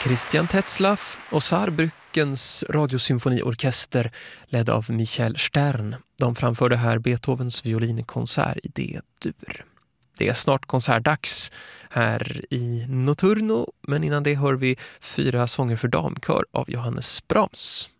Christian Tetzlaff och Saarbrückens radiosymfoniorkester ledd av Michael Stern. De framförde här Beethovens violinkonsert i D-dur. Det är snart konsertdags här i Notturno, men innan det hör vi 4 sånger för damkör av Johannes Brahms.